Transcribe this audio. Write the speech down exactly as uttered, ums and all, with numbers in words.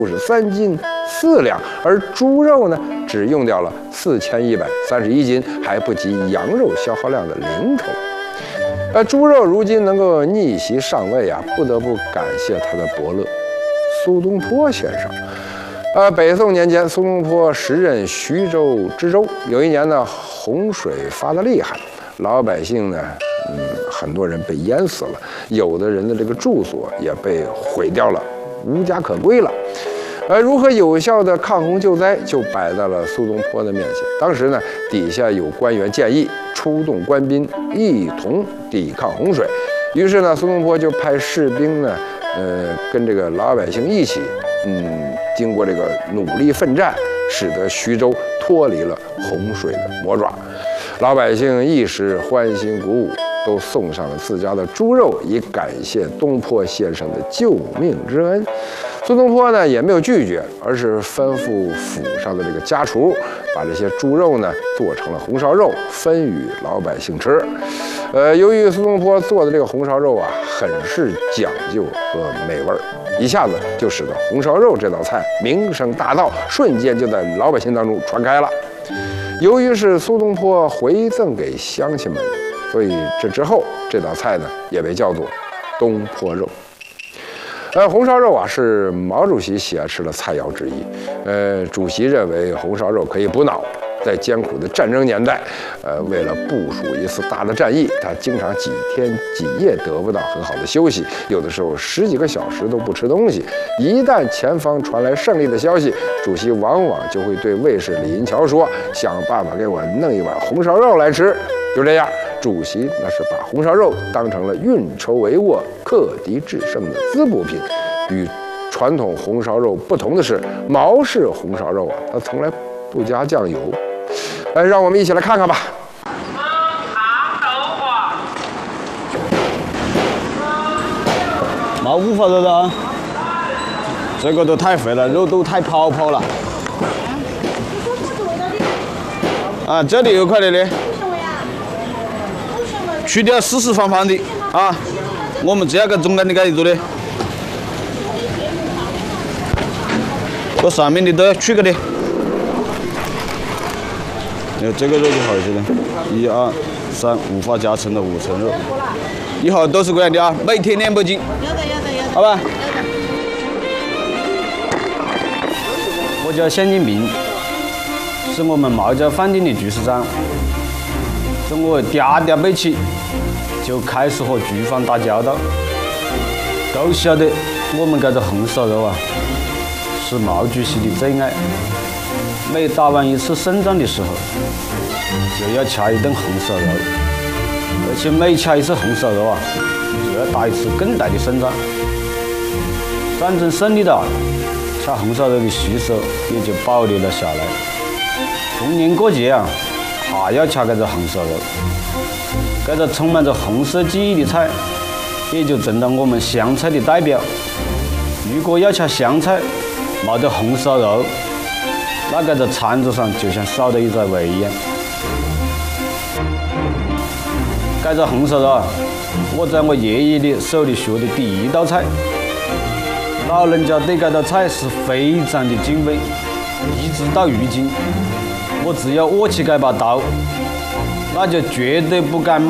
是三斤四两，而猪肉呢只用掉了四千一百三十一斤，还不及羊肉消耗量的零头。而猪肉如今能够逆袭上位啊，不得不感谢他的伯乐苏东坡先生。呃，北宋年间，苏东坡时任徐州知州。有一年呢，洪水发得厉害，老百姓呢，嗯，很多人被淹死了，有的人的这个住所也被毁掉了，无家可归了。呃，如何有效的抗洪救灾，就摆在了苏东坡的面前。当时呢，底下有官员建议出动官兵一同抵抗洪水，于是呢，苏东坡就派士兵呢，呃，跟这个老百姓一起，嗯，经过这个努力奋战，使得徐州脱离了洪水的魔爪。老百姓一时欢欣鼓舞，都送上了自家的猪肉，以感谢东坡先生的救命之恩。苏东坡呢也没有拒绝，而是吩咐府上的这个家厨，把这些猪肉呢做成了红烧肉，分与老百姓吃。呃，由于苏东坡做的这个红烧肉啊，很是讲究和美味儿，一下子就使得红烧肉这道菜名声大噪，瞬间就在老百姓当中传开了。由于是苏东坡回赠给乡亲们，所以这之后这道菜呢也被叫做东坡肉。呃，红烧肉啊是毛主席喜爱吃的菜肴之一。呃，主席认为红烧肉可以补脑。在艰苦的战争年代，呃，为了部署一次大的战役，他经常几天几夜得不到很好的休息，有的时候十几个小时都不吃东西。一旦前方传来胜利的消息，主席往往就会对卫士李银桥说：“想办法给我弄一碗红烧肉来吃。”就这样，主席那是把红烧肉当成了运筹帷幄、克敌制胜的滋补品。与传统红烧肉不同的是，毛氏红烧肉啊，它从来不加酱油。来，让我们一起来看看吧。 毛五花肉的啊，这个都太肥了，肉都太泡泡了。啊，这里有块的嘞。去掉四四方方的啊，我们只要个中间的这一组的，这上面的都要去个的。有这个肉就好一些了，一二三五花夹层的五层肉，以后都是这样的啊，每天两百斤， 有的有的有的， 好吧？ 我叫向金平，是我们毛家饭店的厨师长。从我嗲嗲背起，就开始和厨房打交道。都晓得我们这个红烧肉啊，是毛主席的最爱。每打完一次胜仗的时候，就要吃一顿红烧肉，而且每吃一次红烧肉啊，就要打一次更大的胜仗。战争胜利了，吃红烧肉的习俗也就保留了下来。逢年过节啊，还要吃这个红烧肉。这个充满着红色记忆的菜，也就成了我们湘菜的代表。如果要吃湘菜，没得红烧肉，那这个餐桌上就像少了一块胃一样。这个红烧肉啊，我在我爷爷的手里学的第一道菜。老人家对这道菜是非常的敬畏，一直到如今，我只要握起这把刀，那就绝对不敢